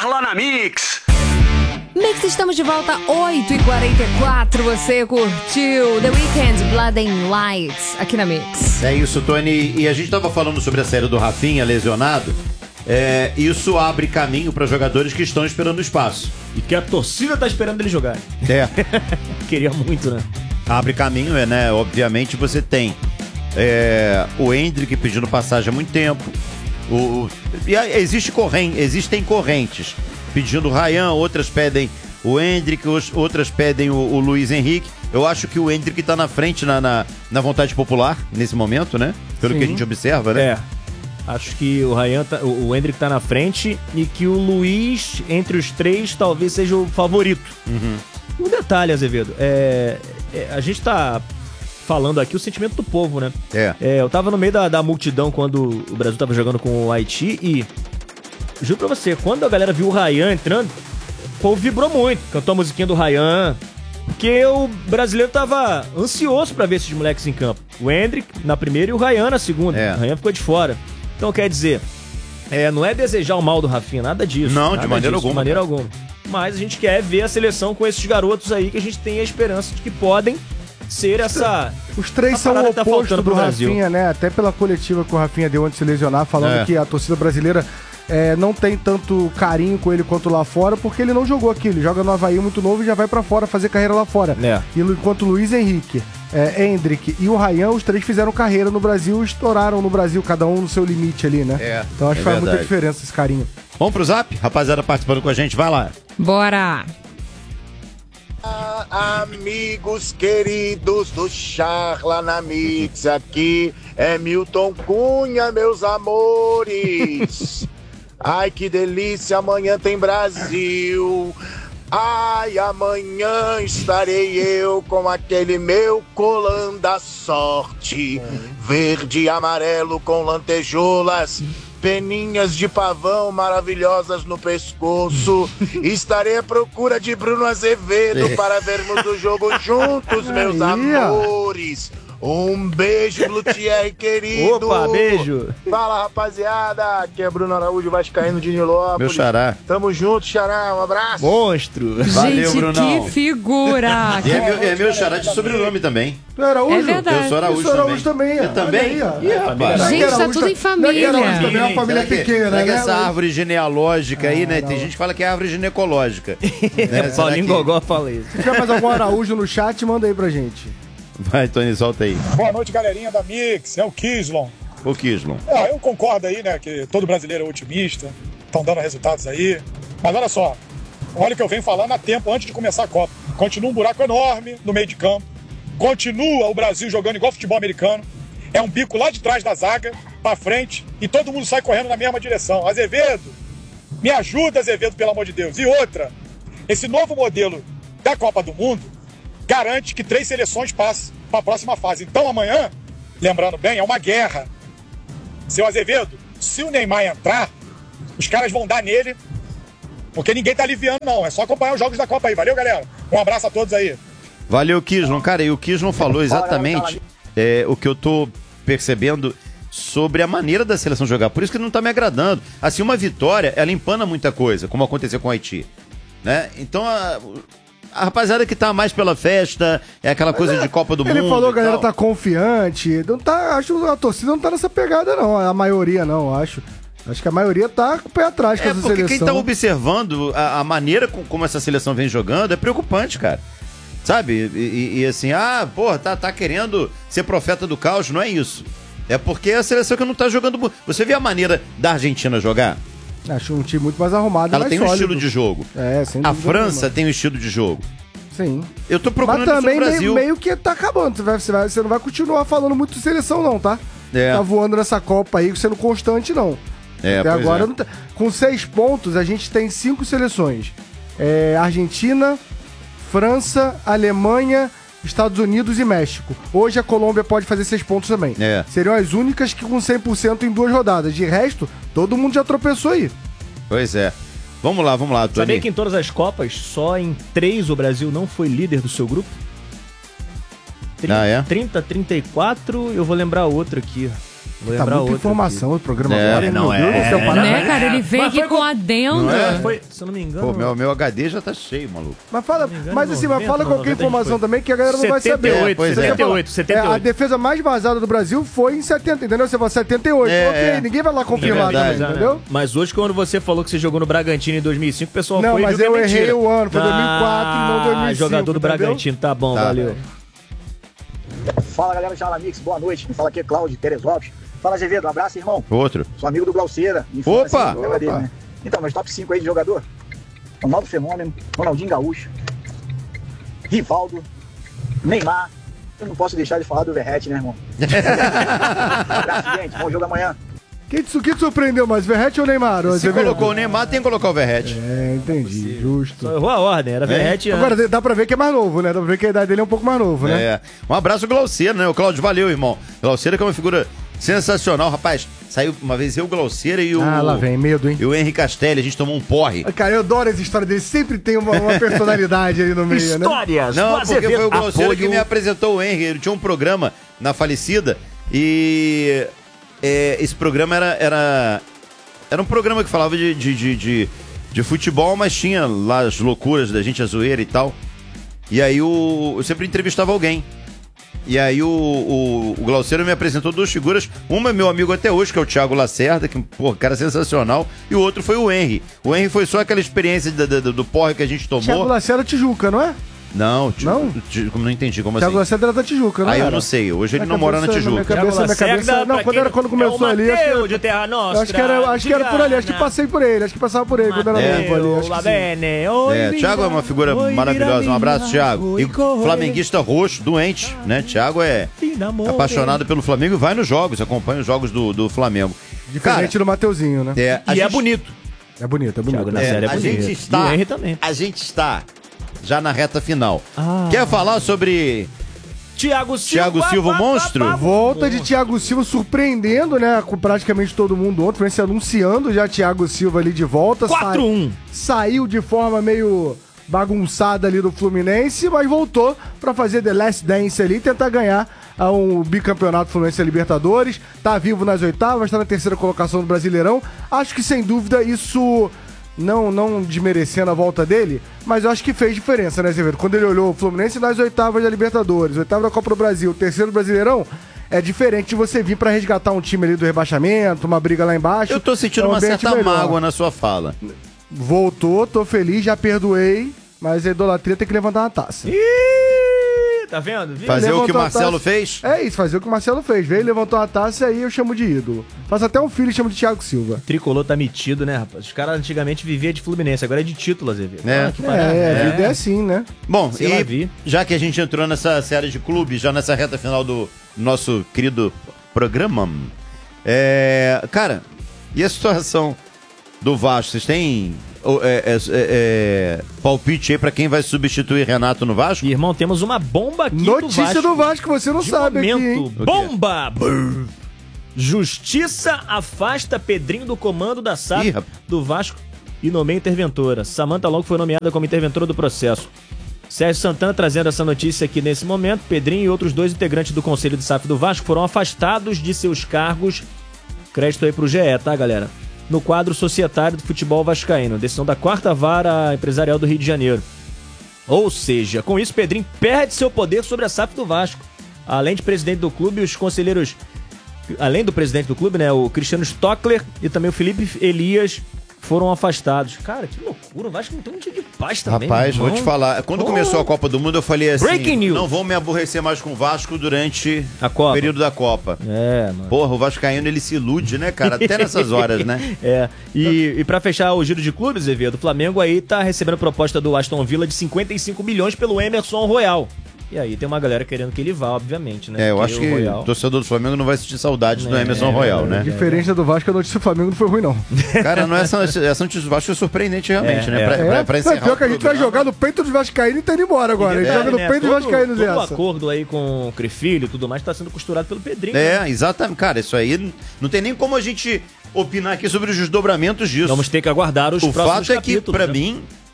Charla na Mix. Mix, estamos de volta, 8h44. Você curtiu The Weeknd, Blinding Lights, aqui na Mix. É isso, Tony. E a gente tava falando sobre a série do Rafinha, lesionado. Isso abre caminho para jogadores que estão esperando espaço. E que a torcida tá esperando ele jogar. Queria muito, né? Abre caminho, né? Obviamente você tem o Endrick pedindo passagem há muito tempo. Existem correntes pedindo o Ryan, outras pedem o Endrick, outras pedem o Luiz Henrique. Eu acho que o Endrick tá na frente na vontade popular nesse momento, né? Pelo que a gente observa, né? Acho que o Endrick tá na frente e que o Luiz, entre os três, talvez seja o favorito. Um detalhe, Azevedo, a gente tá falando aqui o sentimento do povo, né? Eu tava no meio da multidão quando o Brasil tava jogando com o Haiti e juro pra você, quando a galera viu o Ryan entrando, o povo vibrou muito, cantou a musiquinha do Ryan, porque o brasileiro tava ansioso pra ver esses moleques em campo. O Endrick na primeira e o Ryan na segunda. O Ryan ficou de fora. Então quer dizer, não é desejar o mal do Rafinha, nada disso. Não, de maneira alguma. De maneira alguma. Mas a gente quer ver a seleção com esses garotos aí que a gente tem a esperança de que podem ser essa... Os três são o oposto do Rafinha, né? Até pela coletiva que o Rafinha deu antes de se lesionar, falando que a torcida brasileira não tem tanto carinho com ele quanto lá fora, porque ele não jogou aqui. Ele joga no Avaí muito novo e já vai pra fora fazer carreira lá fora. E enquanto o Luiz Henrique, Endrick e o Ryan, os três fizeram carreira no Brasil, estouraram no Brasil, cada um no seu limite ali, né? Então acho que faz muita diferença esse carinho. Vamos pro Zap? Rapaziada participando com a gente, vai lá. Bora! Amigos queridos do Charla na Mix, aqui é Milton Cunha, meus amores. Ai, que delícia, amanhã tem Brasil. Ai, amanhã estarei eu com aquele meu colã da sorte, verde e amarelo com lantejoulas, peninhas de pavão maravilhosas no pescoço. Estarei à procura de Bruno Azevedo para vermos o jogo juntos, meus amores. Um beijo, Luthier, querido. Opa, beijo. Fala, rapaziada. Aqui é Bruno Araújo, vascaíno de Nilópolis. Meu xará. Tamo junto, xará. Um abraço. Monstro. Valeu, Brunão. Que figura. E é meu xará de sobrenome também. Tu é Araújo? É verdade. Eu sou Araújo, Eu sou Araújo também. Eu também? Rapaz. Gente, tá tudo em família. Araújo também é uma família pequena, né? né? Essa árvore genealógica aí, né? Tem gente que fala que é árvore ginecológica. Né? Paulinho Gogó fala isso. Se tiver mais algum Araújo no chat, manda aí pra gente. Vai, Tony, solta aí. Boa noite, galerinha da Mix. É o Kislon. O Kislon. Eu concordo aí, né, que todo brasileiro é otimista. Estão dando resultados aí. Mas olha só, olha o que eu venho falando há tempo antes de começar a Copa. Continua um buraco enorme no meio de campo. Continua o Brasil jogando igual futebol americano. É um bico lá de trás da zaga, pra frente, e todo mundo sai correndo na mesma direção. Azevedo, me ajuda, Azevedo, pelo amor de Deus. E outra, esse novo modelo da Copa do Mundo garante que 3 seleções passem para a próxima fase. Então amanhã, lembrando bem, é uma guerra. Seu Azevedo, se o Neymar entrar, os caras vão dar nele, porque ninguém tá aliviando não, é só acompanhar os jogos da Copa aí. Valeu, galera. Um abraço a todos aí. Valeu, Kislon. Cara, e o Kislon falou exatamente o que eu tô percebendo sobre a maneira da seleção jogar. Por isso que não tá me agradando. Assim, uma vitória, ela empana muita coisa, como aconteceu com o Haiti, né? Então, a rapaziada que tá mais pela festa, é aquela coisa de Copa do Mundo. Ele falou que a galera tá confiante. Não tá, acho que a torcida não tá nessa pegada, não. A maioria não, acho. Acho que a maioria tá com o pé atrás com essa porque seleção. Quem tá observando a maneira como essa seleção vem jogando é preocupante, cara. Sabe? E assim, tá querendo ser profeta do caos, não é isso. É porque é a seleção que não tá jogando. Você vê a maneira da Argentina jogar? Acho um time muito mais arrumado. Ela mais tem sólido. um estilo de jogo. Sem A dúvida França nenhuma. tem um estilo de jogo. Sim. Eu tô procurando Mas também isso no Brasil. meio que tá acabando. Você não vai continuar falando muito de seleção, não, tá? Tá voando nessa Copa aí, sendo constante, não. Até agora não tá. Com 6 pontos, a gente tem 5 seleções. Argentina, França, Alemanha, Estados Unidos e México. Hoje a Colômbia pode fazer 6 pontos também. Seriam as únicas que com 100% em 2 rodadas. De resto, todo mundo já tropeçou aí. Pois é. Vamos lá, Tony. Sabia que em todas as Copas, só em 3 o Brasil não foi líder do seu grupo? 30, 34, eu vou lembrar outro aqui. Vou Tá lembrar muita informação o programa agora, hein? não Meu Deus do céu, Né, cara? Ele veio aqui com adendo. Foi, se eu não me engano... Pô, meu HD já tá cheio, maluco. Mas fala, engano, mas assim, mas fala 90, qualquer informação também que a galera não vai saber. 78. A defesa mais vazada do Brasil foi em 70, entendeu? Você fala 78, ok, ninguém vai lá confirmar verdade, também, entendeu? Mas hoje, quando você falou que você jogou no Bragantino em 2005, o pessoal Não, foi mas viu eu que é errei mentira. o ano, foi 2004 e não 2005, jogador do entendeu? Bragantino, tá bom, valeu. Fala, galera do Charla Mix, boa noite. Quem fala aqui é Cláudio Teresópolis. Fala, Azevedo, um abraço, irmão. Outro. Sou amigo do Glauceira. Opa! Dele, né? Então, meus top 5 aí de jogador. Ronaldo Fenômeno, Ronaldinho Gaúcho, Rivaldo, Neymar. Eu não posso deixar de falar do Verratti, né, irmão? Um abraço, gente. Bom jogo amanhã. Quem te surpreendeu mais, Verratti ou Neymar? Se colocou o Neymar, tem que colocar o Verratti. Entendi, justo. Só errou a ordem, era Verratti. Agora, dá pra ver que é mais novo, né? Dá pra ver que a idade dele é um pouco mais novo, né? Um abraço ao Glauceira, né? O Cláudio, valeu, irmão. Glauceira que é uma figura sensacional, rapaz. Saiu uma vez eu, o Glauceira e o... Ah, lá vem, medo, hein? E o Henry Castelli, a gente tomou um porre. Cara, eu adoro essa história dele. Sempre tem uma personalidade ali no meio, né? Histórias Não, porque foi o Glauceira que me apresentou o Henry. Ele tinha um programa na falecida e... esse programa era um programa que falava de futebol, mas tinha lá as loucuras da gente, a zoeira e tal. E aí eu sempre entrevistava alguém. E aí o Glauceiro me apresentou duas figuras. Uma é meu amigo até hoje, que é o Thiago Lacerda, que, pô, cara sensacional. E o outro foi o Henry. O Henry foi só aquela experiência do porre que a gente tomou. Thiago Lacerda Tijuca, não é? Não, não entendi, como Thiago assim? Lacerda era da Tijuca, não Aí era? eu não sei, hoje ele não mora na Tijuca. Minha cabeça, não, quando começou ali, de Terra Nostra, acho que era por ali, acho que passei por ele, acho que passava por ele quando era novo ali. Acho que sim. Thiago é uma figura maravilhosa, um abraço, Thiago. E flamenguista roxo, doente, né? Thiago é apaixonado pelo Flamengo e vai nos jogos, acompanha os jogos do Flamengo. Diferente do Mateuzinho, né? É bonito. É bonito, é bonito. Thiago Lacerda é bonito. E o Henry também. A gente está já na reta final. Quer falar sobre Thiago Silva, o monstro? Volta de Thiago Silva surpreendendo, né? Com praticamente todo mundo ontem, se anunciando já Thiago Silva ali de volta. 4-1. Saiu de forma meio bagunçada ali do Fluminense, mas voltou pra fazer The Last Dance ali, tentar ganhar um bicampeonato Fluminense Libertadores. Tá vivo nas oitavas, tá na terceira colocação do Brasileirão. Acho que sem dúvida isso... Não desmerecendo a volta dele, mas eu acho que fez diferença, né, Azevedo? Quando ele olhou o Fluminense nas oitavas da Libertadores, oitava da Copa do Brasil, terceiro Brasileirão, é diferente de você vir pra resgatar um time ali do rebaixamento, uma briga lá embaixo. Eu tô sentindo uma certa mágoa na sua fala. Voltou, tô feliz, já perdoei, mas a idolatria tem que levantar uma taça. Tá vendo? Fazer o que o Marcelo fez? É isso, fazer o que o Marcelo fez. Veio, levantou a taça e aí eu chamo de ídolo. Faço até um filho e chamo de Thiago Silva. O tricolor tá metido, né, rapaz? Os caras antigamente viviam de Fluminense, agora é de título, Azevedo. A vida é assim, né? Bom, e já que a gente entrou nessa série de clubes, já nessa reta final do nosso querido programa, cara, e a situação do Vasco? Vocês têm... palpite aí pra quem vai substituir Renato no Vasco? E, irmão, temos uma bomba aqui Notícia do Vasco, você não sabe aqui, hein? Bomba! Justiça afasta Pedrinho do comando da SAF do Vasco e nomeia interventora. Samanta logo foi nomeada como interventora do processo. Sérgio Santana trazendo essa notícia aqui nesse momento. Pedrinho e outros 2 integrantes do Conselho de SAF do Vasco foram afastados de seus cargos. Crédito aí pro GE, tá, galera? No quadro societário do futebol vascaíno, decisão da 4ª Vara Empresarial do Rio de Janeiro. Ou seja, com isso, Pedrinho perde seu poder sobre a SAF do Vasco. Além de presidente do clube, os conselheiros... Além do presidente do clube, né, o Cristiano Stockler e também o Felipe Elias foram afastados. Cara, que loucura, o Vasco não tem um dia de paz também. Rapaz, vou te falar, quando começou a Copa do Mundo, eu falei assim, Breaking news. Não vou me aborrecer mais com o Vasco durante o período da Copa. Mano. Porra, o vascaíno, ele se ilude, né, cara? Até nessas horas, né? E pra fechar o giro de clubes, Azevedo, o Flamengo aí tá recebendo proposta do Aston Villa de 55 milhões pelo Emerson Royal. E aí tem uma galera querendo que ele vá, obviamente, né? Eu acho que o torcedor do Flamengo não vai sentir saudades do Emerson Royal, né? Diferente do Vasco, a notícia do Flamengo não foi ruim, não. Cara, não é essa notícia do Vasco é surpreendente, realmente, né? Pra encerrar pior que a gente vai jogar no peito dos vascaínos e tá indo embora agora. A gente joga no peito dos vascaínos essa. O acordo aí com o Crefilho e tudo mais tá sendo costurado pelo Pedrinho. Exatamente. Cara, isso aí não tem nem como a gente opinar aqui sobre os desdobramentos disso. Vamos ter que aguardar os próximos capítulos. O fato é que, pra mim...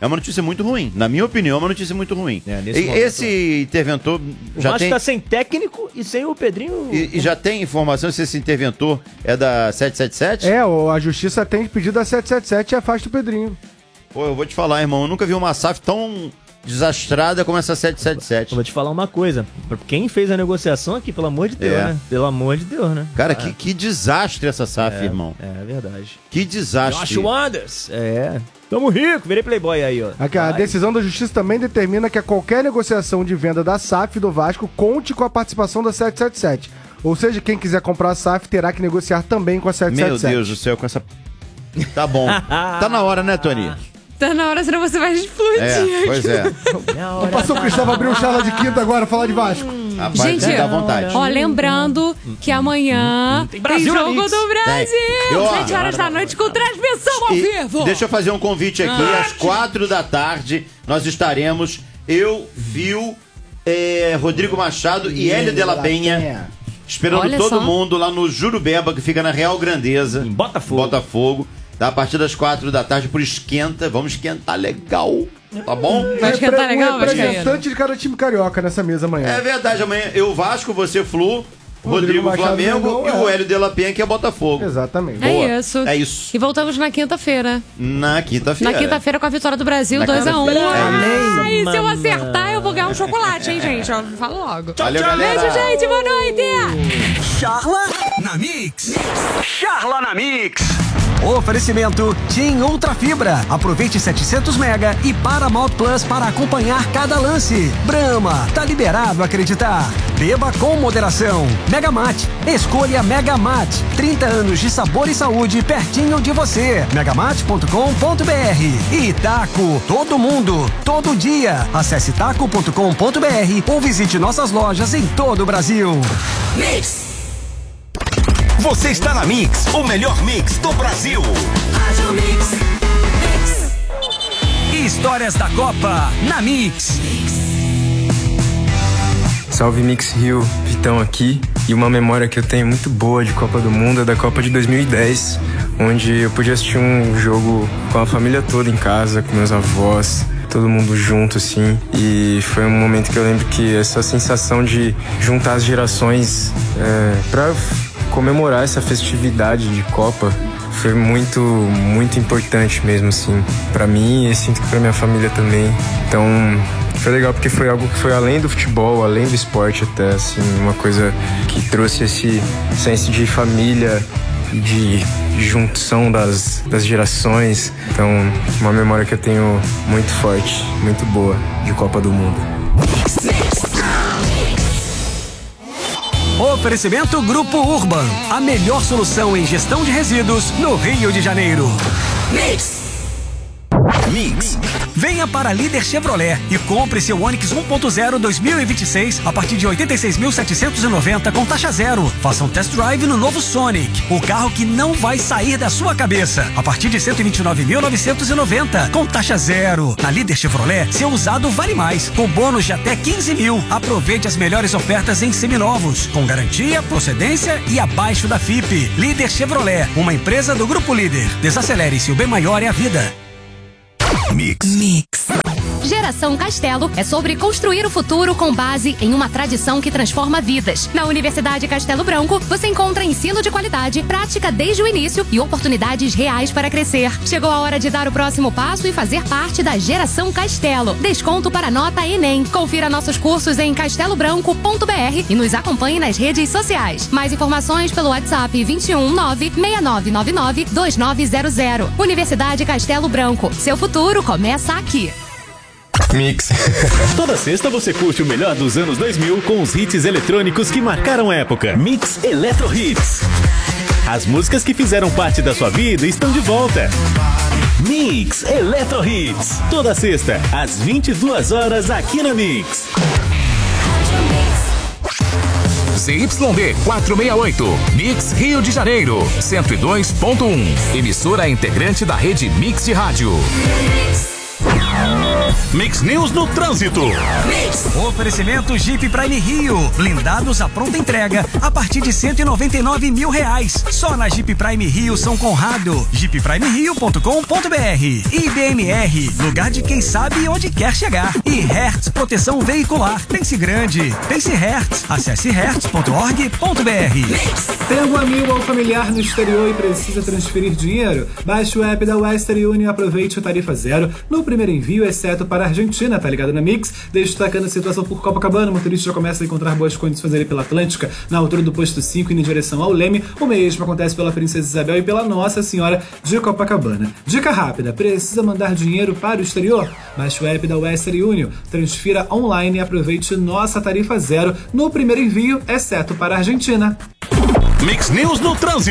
é uma notícia muito ruim. Na minha opinião, é uma notícia muito ruim. Esse interventor já tem... O Vasco tá sem técnico e sem o Pedrinho... E já tem informação se esse interventor é da 777? A justiça tem pedido da 777 e afasta o Pedrinho. Pô, eu vou te falar, irmão, eu nunca vi uma SAF tão desastrada como essa 777. Eu vou te falar uma coisa. Quem fez a negociação aqui, pelo amor de Deus, né? Pelo amor de Deus, né? Cara, que desastre essa SAF, irmão. É verdade. Que desastre. Josh Wonders. Tamo rico, virei playboy aí, ó. Aqui, a decisão da justiça também determina que qualquer negociação de venda da SAF do Vasco conte com a participação da 777. Ou seja, quem quiser comprar a SAF terá que negociar também com a 777. Meu Deus do céu, com essa... Tá bom. Tá na hora, né, Tony? Tá na hora, senão você vai explodir. Pois é. Passou o Cristóvão abrir um charla de quinta agora, falar de Vasco. Rapaz, gente, dá vontade. Ó, lembrando que amanhã tem jogo do Brasil. 7 horas da noite com transmissão ao vivo. Deixa eu fazer um convite aqui. Às 4 da tarde, nós estaremos, Phil, Rodrigo Machado e Hélio de la Penha, esperando todo mundo lá no Jurubeba, que fica na Real Grandeza, em Botafogo. A partir das 4 da tarde por esquenta. Vamos esquentar legal. Tá bom? Vai esquentar legal, vai representante de cada time carioca nessa mesa amanhã. É verdade, amanhã eu Vasco, você Flu, Rodrigo Flamengo e o Hélio de la Penha, que é Botafogo. Exatamente. Boa. É isso. E voltamos na quinta-feira. Na quinta-feira com a vitória do Brasil, 2-1. E se eu acertar, eu vou ganhar um chocolate, hein, gente? Eu falo logo. Valeu, galera. Beijo, gente. Boa noite. Charla na Mix. Charla na Mix. Oferecimento TIM Ultra Fibra. Aproveite 700 mega e Paramount Plus para acompanhar cada lance. Brahma, tá liberado acreditar. Beba com moderação. Megamate, escolha Megamate. 30 anos de sabor e saúde pertinho de você. Megamate.com.br. E Taco, todo mundo, todo dia. Acesse taco.com.br ou visite nossas lojas em todo o Brasil. Mix. Você está na Mix, o melhor mix do Brasil. Histórias da Copa na Mix. Salve Mix Rio, Vitão aqui. E uma memória que eu tenho muito boa de Copa do Mundo é da Copa de 2010, onde eu pude assistir um jogo com a família toda em casa, com meus avós, todo mundo junto, assim. E foi um momento que eu lembro que essa sensação de juntar as gerações pra comemorar essa festividade de Copa foi muito, muito importante mesmo, assim, pra mim e sinto que pra minha família também. Então, foi legal porque foi algo que foi além do futebol, além do esporte até, assim, uma coisa que trouxe esse senso de família e de junção das gerações. Então, uma memória que eu tenho muito forte, muito boa de Copa do Mundo. Oferecimento Grupo Urban, a melhor solução em gestão de resíduos no Rio de Janeiro. Mix. Venha para a Líder Chevrolet e compre seu Onix 1.0 2026 a partir de 86.790 com taxa zero. Faça um test drive no novo Sonic, o carro que não vai sair da sua cabeça, a partir de 129.990 com taxa zero. Na Líder Chevrolet, seu usado vale mais, com bônus de até 15 mil. Aproveite as melhores ofertas em seminovos, com garantia, procedência e abaixo da FIP. Líder Chevrolet, uma empresa do Grupo Líder. Desacelere-se, o bem maior é a vida. Mix. Geração Castelo é sobre construir o futuro com base em uma tradição que transforma vidas. Na Universidade Castelo Branco, você encontra ensino de qualidade, prática desde o início e oportunidades reais para crescer. Chegou a hora de dar o próximo passo e fazer parte da Geração Castelo. Desconto para nota Enem. Confira nossos cursos em castelobranco.br e nos acompanhe nas redes sociais. Mais informações pelo WhatsApp 219-6999-2900. Universidade Castelo Branco. Seu futuro começa aqui. Mix. Toda sexta você curte o melhor dos anos 2000 com os hits eletrônicos que marcaram a época. Mix Eletro Hits. As músicas que fizeram parte da sua vida estão de volta. Mix Eletro Hits. Toda sexta, às 22 horas aqui na Mix. ZYD 468, Mix Rio de Janeiro, 102.1. Emissora integrante da rede Mix de Rádio. Mix News no trânsito. Oferecimento Jeep Prime Rio. Blindados à pronta entrega a partir de R$199 mil. Só na Jeep Prime Rio São Conrado. jeepprimerio.com.br. IBMR, lugar de quem sabe onde quer chegar. E Hertz Proteção Veicular. Pense grande, pense Hertz. Acesse hertz.org.br. Tem algum amigo ou familiar no exterior e precisa transferir dinheiro? Baixe o app da Western Union e aproveite o tarifa zero no primeiro envio, exceto para a Argentina, tá ligado na Mix? Destacando a situação por Copacabana, o motorista já começa a encontrar boas condições ali pela Atlântica, na altura do posto 5 indo em direção ao Leme. O mesmo acontece pela Princesa Isabel e pela Nossa Senhora de Copacabana. Dica rápida, precisa mandar dinheiro para o exterior? Baixe o app da Western Union, transfira online e aproveite nossa tarifa zero no primeiro envio, exceto para a Argentina. Mix News no trânsito.